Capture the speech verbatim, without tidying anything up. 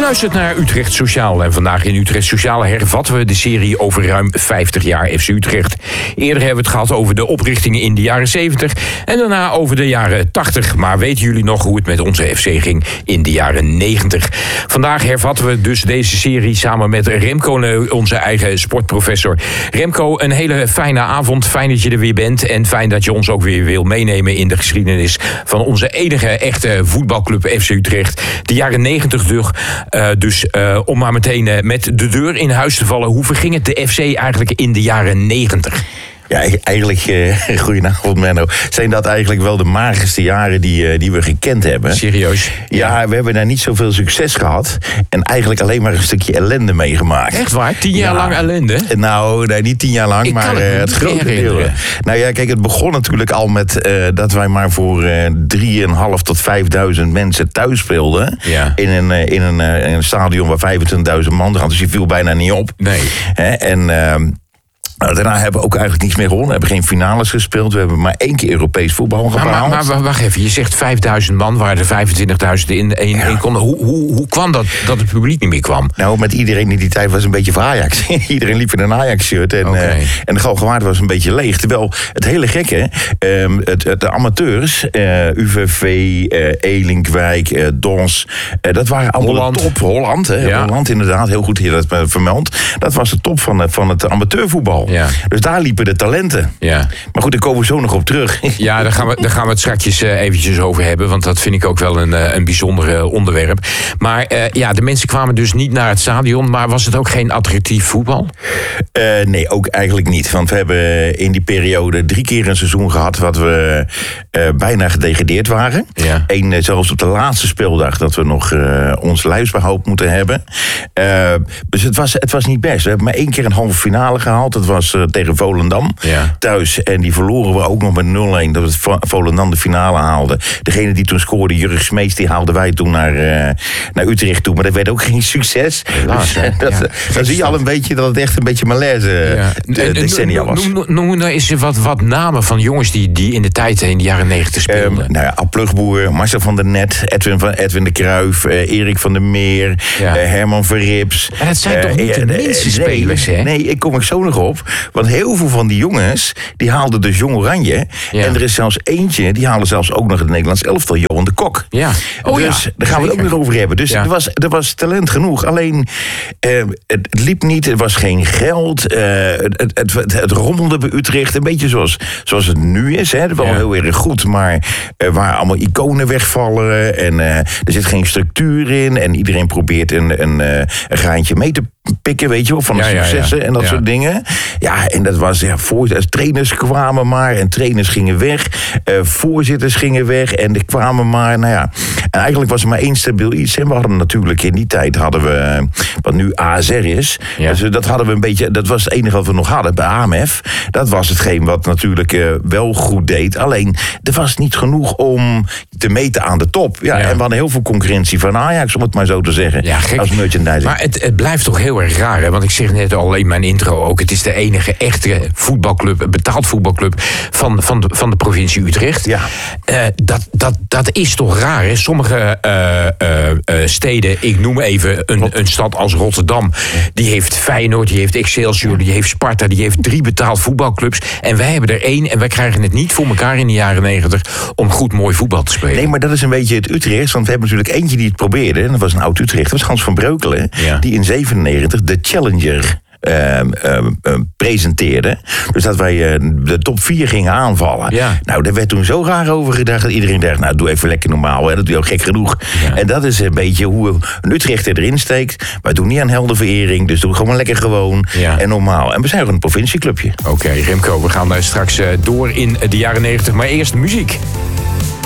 luistert naar Utrecht Sociaal en vandaag in Utrecht Sociaal hervatten we de serie over ruim vijftig jaar F C Utrecht. Eerder hebben we het gehad over de oprichtingen in de jaren zeventig en daarna over de jaren tachtig. Maar weten jullie nog hoe het met onze F C ging in de jaren negentig? Vandaag hervatten we dus deze serie samen met Remco, onze eigen sportprofessor. Remco, een hele fijne avond. Fijn dat je er weer bent en fijn dat je ons ook weer wil meenemen in de geschiedenis van onze enige echte voetbalclub F C Utrecht. De jaren negentig dus. Uh, dus uh, om maar meteen uh, met de deur in huis te vallen. Hoe verging het de F C eigenlijk in de jaren negentig? Ja, eigenlijk, uh, goedenavond Menno, zijn dat eigenlijk wel de magerste jaren die, uh, die we gekend hebben. Serieus? Ja, ja, we hebben daar niet zoveel succes gehad en eigenlijk alleen maar een stukje ellende meegemaakt. Echt waar? Tien jaar ja. lang ellende? Nou, nee, niet tien jaar lang, Ik maar het, uh, het grote deel. Nou ja, kijk, het begon natuurlijk al met uh, dat wij maar voor uh, drieënhalf tot vijfduizend mensen thuis speelden. Ja. In, een, uh, in, een, uh, in een stadion waar vijfentwintigduizend man hadden, dus je viel bijna niet op. Nee. Hè? En... Uh, Nou, daarna hebben we ook eigenlijk niets meer gewonnen. We hebben geen finales gespeeld. We hebben maar één keer Europees voetbal gehaald. Maar, maar, maar wacht even, je zegt vijfduizend man, waar er vijfentwintigduizend in één ja. konden. Hoe, hoe, hoe kwam dat dat het publiek niet meer kwam? Nou, met iedereen in die tijd was een beetje voor Ajax. Iedereen liep in een Ajax-shirt. En, okay. uh, en de Galgenwaard was een beetje leeg. Terwijl het hele gekke, um, het, het, de amateurs, uh, U V V, uh, Elinkwijk, uh, Dons, uh, dat waren allemaal Holland. de top. Holland, hè, ja. Holland inderdaad, heel goed hier dat vermeld. Dat was de top van, van het amateurvoetbal. Ja. Dus daar liepen de talenten. Ja. Maar goed, daar komen we zo nog op terug. Ja, daar gaan we, daar gaan we het straks uh, eventjes over hebben. Want dat vind ik ook wel een, uh, een bijzonder uh, onderwerp. Maar uh, ja, de mensen kwamen dus niet naar het stadion. Maar was het ook geen attractief voetbal? Uh, nee, ook eigenlijk niet. Want we hebben in die periode drie keer een seizoen gehad... wat we uh, bijna gedegradeerd waren. Ja. Eén, uh, zelfs op de laatste speeldag... dat we nog uh, ons lijfsbehoud moeten hebben. Uh, dus het was, het was niet best. We hebben maar één keer een halve finale gehaald. Dat was uh, tegen Volendam ja. thuis. En die verloren we ook nog met nul-een. Dat het Volendam de finale haalde. Degene die toen scoorde, Jurgen Smeets, die haalden wij toen naar, uh, naar Utrecht toe. Maar dat werd ook geen succes. Helaas, dus, dat, ja. Dan zie je al een beetje dat het echt een beetje malaise ja. de, decennia was. Noem, noem, noem nou eens wat, wat namen van jongens die, die in de tijd in de jaren negentig speelden. Um, nou ja, Ab Plugboer, Marcel van der Net, Edwin, van, Edwin de Cruijff, uh, Erik van der Meer, ja. uh, Herman Verrips. En het zijn uh, toch niet de uh, minste uh, spelers, nee, hè? Nee, ik kom er zo nog op. Want heel veel van die jongens, die haalden dus Jong Oranje. Ja. En er is zelfs eentje, die haalde zelfs ook nog het Nederlands elftal, Johan de Kok. Ja. Oh, dus ja. daar gaan we het ook nog over hebben. Dus ja. er, was, er was talent genoeg. Alleen, uh, het liep niet, er was geen geld. Uh, het, het, het, het rommelde bij Utrecht. Een beetje zoals, zoals het nu is. Hè. Wel ja. heel erg goed, maar uh, waar allemaal iconen wegvallen. En uh, er zit geen structuur in. En iedereen probeert een, een, een graantje mee te pikken, weet je wel, van de ja, successen ja, ja. en dat ja. soort dingen. Ja, en dat was, ja, voor, trainers kwamen maar en trainers gingen weg. Uh, voorzitters gingen weg en er kwamen maar, nou ja. En eigenlijk was er maar één stabiel iets. En we hadden natuurlijk in die tijd, hadden we, wat nu A S R is. Ja. Dus dat hadden we een beetje, dat was het enige wat we nog hadden bij A M F. Dat was hetgeen wat natuurlijk uh, wel goed deed. Alleen, er was niet genoeg om te meten aan de top. Ja, ja. En we hadden heel veel concurrentie van Ajax, om het maar zo te zeggen. Ja, als merchandising. Maar het, het blijft toch heel erg raar, hè? Want ik zeg net al in mijn intro ook, het is de enige echte voetbalclub, betaald voetbalclub van, van, de, van de provincie Utrecht. Ja. Uh, dat, dat, dat is toch raar, hè? Sommige uh, uh, uh, steden, ik noem even een, een stad als Rotterdam, die heeft Feyenoord, die heeft Excelsior, die heeft Sparta, die heeft drie betaald voetbalclubs. En wij hebben er één en wij krijgen het niet voor elkaar in de jaren negentig om goed mooi voetbal te spelen. Nee, maar dat is een beetje het Utrecht, want we hebben natuurlijk eentje die het probeerde, en dat was een oud Utrecht, dat was Hans van Breukelen, ja. die in zevenennegentig de Challenger Uh, uh, uh, presenteerde. Dus dat wij uh, de top vier gingen aanvallen. Ja. Nou, daar werd toen zo raar over gedacht dat iedereen dacht, nou, doe even lekker normaal. Hè. Dat doe je ook gek genoeg. Ja. En dat is een beetje hoe een Utrechter erin steekt. Wij doen niet aan heldenverering, dus doe gewoon lekker gewoon ja. en normaal. En we zijn gewoon een provincieclubje. Oké, okay, Remco, we gaan uh, straks uh, door in de jaren negentig. Maar eerst muziek.